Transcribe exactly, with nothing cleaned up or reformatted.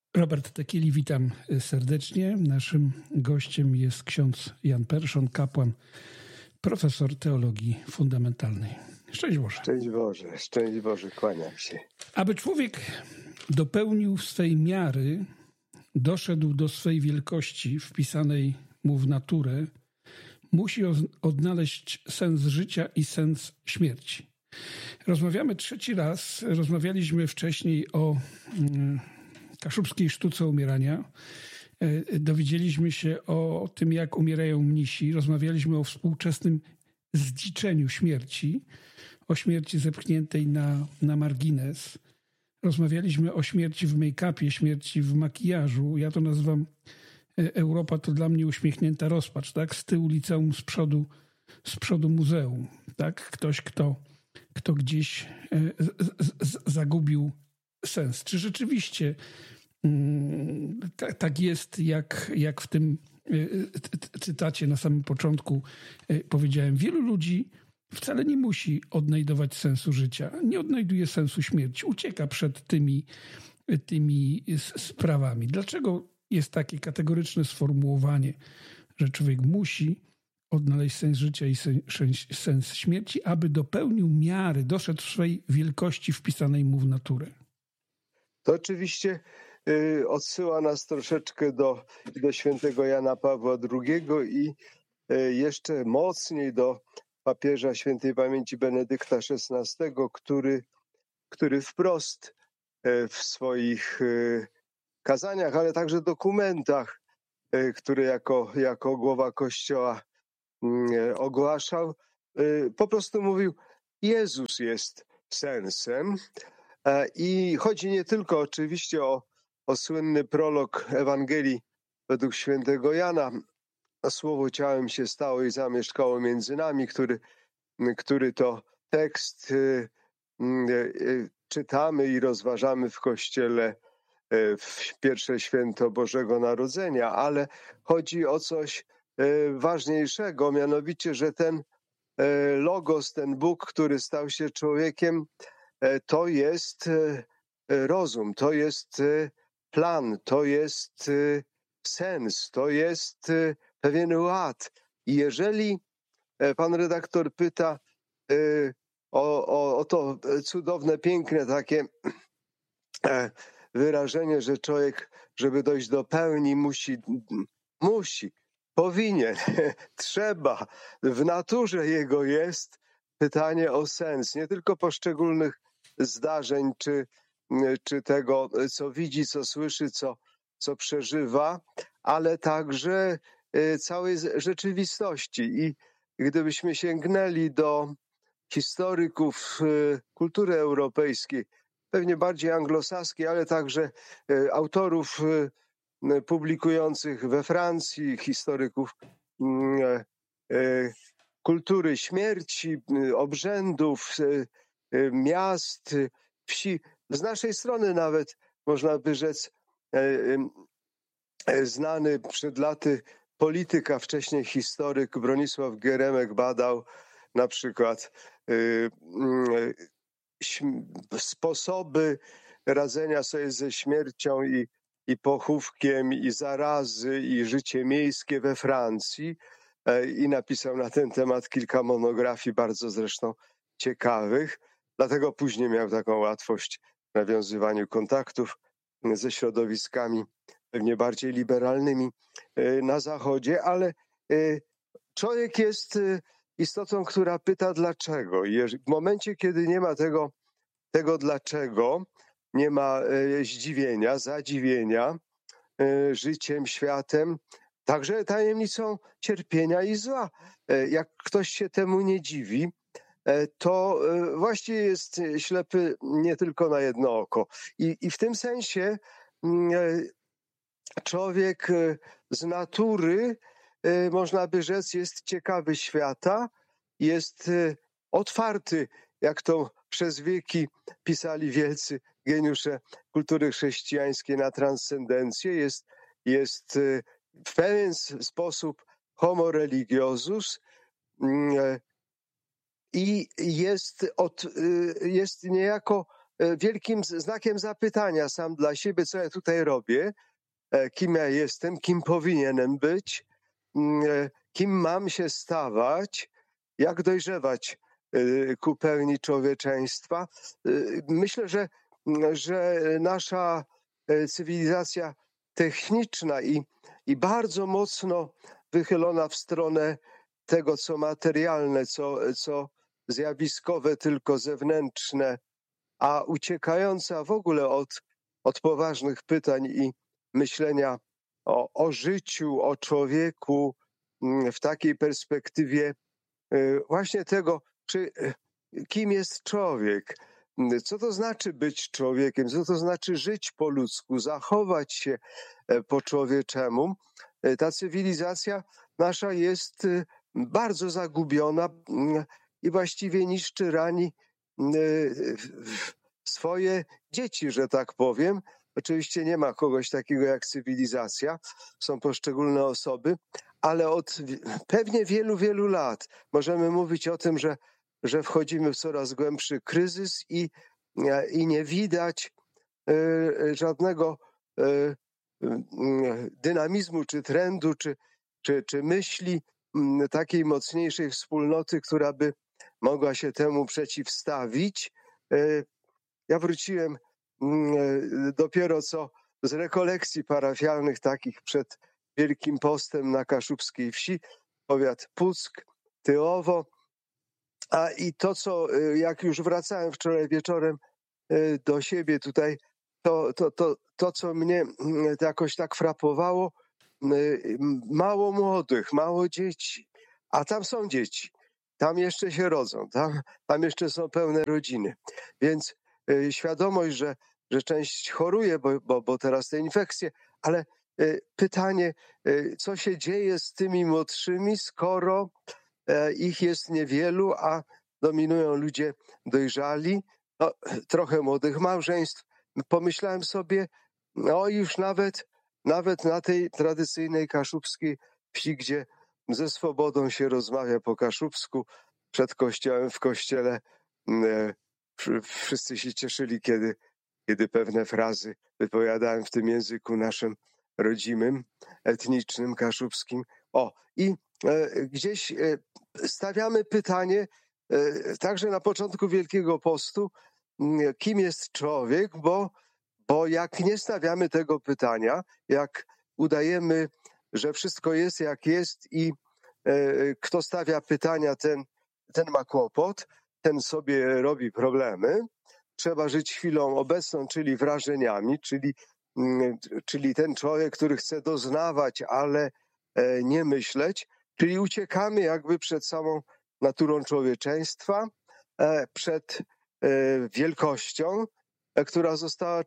Robert Tekieli, witam serdecznie. Naszym gościem jest ksiądz Jan Perszon, kapłan, profesor teologii fundamentalnej. Szczęść Boże. Szczęść Boże, szczęść Boże, kłaniam się. Aby człowiek dopełnił swej miary, doszedł do swej wielkości wpisanej mu w naturę, musi odnaleźć sens życia i sens śmierci. Rozmawiamy trzeci raz. Rozmawialiśmy wcześniej o kaszubskiej sztuce umierania. Dowiedzieliśmy się o tym, jak umierają mnisi. Rozmawialiśmy o współczesnym zdziczeniu śmierci, o śmierci zepchniętej na, na margines. Rozmawialiśmy o śmierci w make-upie, śmierci w makijażu. Ja to nazywam Europa to dla mnie uśmiechnięta rozpacz, tak? Z tyłu liceum, z przodu, z przodu muzeum, tak? Ktoś, kto, kto gdzieś z, z, zagubił sens. Czy rzeczywiście mm, tak, tak jest, jak, jak w tym cytacie na samym początku powiedziałem? Wielu ludzi wcale nie musi odnajdować sensu życia, nie odnajduje sensu śmierci, ucieka przed tymi, tymi sprawami. Dlaczego jest takie kategoryczne sformułowanie, że człowiek musi odnaleźć sens życia i sens śmierci, aby dopełnił miary, doszedł w swej wielkości wpisanej mu w naturę? To oczywiście y, odsyła nas troszeczkę do, do świętego Jana Pawła drugiego i y, jeszcze mocniej do papieża świętej pamięci Benedykta szesnastego, który, który wprost y, w swoich y, kazaniach, ale także dokumentach, y, które jako, jako głowa Kościoła y, ogłaszał, y, po prostu mówił: Jezus jest sensem. I chodzi nie tylko oczywiście o, o słynny prolog Ewangelii według świętego Jana, a Słowo ciałem się stało i zamieszkało między nami, który, który to tekst y, y, czytamy i rozważamy w Kościele w pierwsze święto Bożego Narodzenia, ale chodzi o coś y, ważniejszego, mianowicie, że ten y, Logos, ten Bóg, który stał się człowiekiem, to jest rozum, to jest plan, to jest sens, to jest pewien ład. I jeżeli pan redaktor pyta o, o, o to cudowne, piękne takie wyrażenie, że człowiek, żeby dojść do pełni, musi, musi, powinien, trzeba, w naturze jego jest pytanie o sens, nie tylko poszczególnych zdarzeń, czy, czy tego, co widzi, co słyszy, co, co przeżywa, ale także całej rzeczywistości. I gdybyśmy sięgnęli do historyków kultury europejskiej, pewnie bardziej anglosaskiej, ale także autorów publikujących we Francji, historyków kultury śmierci, obrzędów, miast, wsi. Z naszej strony nawet, można by rzec, znany przed laty polityk, a wcześniej historyk Bronisław Geremek badał na przykład sposoby radzenia sobie ze śmiercią i, i pochówkiem, i zarazy, i życie miejskie we Francji. I napisał na ten temat kilka monografii, bardzo zresztą ciekawych. Dlatego później miał taką łatwość w nawiązywaniu kontaktów ze środowiskami pewnie bardziej liberalnymi na Zachodzie, ale człowiek jest istotą, która pyta dlaczego. I w momencie, kiedy nie ma tego, tego dlaczego, nie ma zdziwienia, zadziwienia życiem, światem, także tajemnicą cierpienia i zła. Jak ktoś się temu nie dziwi, to właściwie jest ślepy nie tylko na jedno oko. I, i w tym sensie człowiek z natury, można by rzec, jest ciekawy świata, jest otwarty, jak to przez wieki pisali wielcy geniusze kultury chrześcijańskiej, na transcendencję, jest, jest w pewien sposób homo religiosus i jest, od, jest niejako wielkim znakiem zapytania sam dla siebie, co ja tutaj robię, kim ja jestem, kim powinienem być, kim mam się stawać, jak dojrzewać ku pełni człowieczeństwa. Myślę, że, że nasza cywilizacja techniczna i, i bardzo mocno wychylona w stronę tego, co materialne, co, co zjawiskowe, tylko zewnętrzne, a uciekająca w ogóle od, od poważnych pytań i myślenia o, o życiu, o człowieku w takiej perspektywie właśnie tego, czy, kim jest człowiek, co to znaczy być człowiekiem, co to znaczy żyć po ludzku, zachować się po człowieczemu. Ta cywilizacja nasza jest bardzo zagubiona i właściwie niszczy, rani swoje dzieci, że tak powiem. Oczywiście nie ma kogoś takiego jak cywilizacja, są poszczególne osoby, ale od pewnie wielu, wielu lat możemy mówić o tym, że, że wchodzimy w coraz głębszy kryzys i, i nie widać żadnego dynamizmu, czy trendu, czy, czy, czy myśli takiej mocniejszej wspólnoty, która by mogła się temu przeciwstawić. Ja wróciłem dopiero co z rekolekcji parafialnych takich przed Wielkim Postem na Kaszubskiej Wsi, powiat Puck, Tyłowo. A i to, co jak już wracałem wczoraj wieczorem do siebie tutaj, to, to, to, to co mnie jakoś tak frapowało, mało młodych, mało dzieci, a tam są dzieci, tam jeszcze się rodzą, tam, tam jeszcze są pełne rodziny, więc świadomość, że, że część choruje, bo, bo, bo teraz te infekcje, ale pytanie, co się dzieje z tymi młodszymi, skoro ich jest niewielu, a dominują ludzie dojrzali, no, trochę młodych małżeństw. Pomyślałem sobie, no już nawet, nawet na tej tradycyjnej kaszubskiej wsi, gdzie ze swobodą się rozmawia po kaszubsku, przed kościołem, w kościele, wszyscy się cieszyli, kiedy, kiedy pewne frazy wypowiadałem w tym języku naszym rodzimym, etnicznym, kaszubskim. O, i e, gdzieś e, stawiamy pytanie, e, także na początku Wielkiego Postu, m, kim jest człowiek, bo, bo jak nie stawiamy tego pytania, jak udajemy, że wszystko jest jak jest i e, kto stawia pytania, ten, ten ma kłopot, ten sobie robi problemy. Trzeba żyć chwilą obecną, czyli wrażeniami, czyli czyli ten człowiek, który chce doznawać, ale nie myśleć, czyli uciekamy jakby przed samą naturą człowieczeństwa, przed wielkością, która została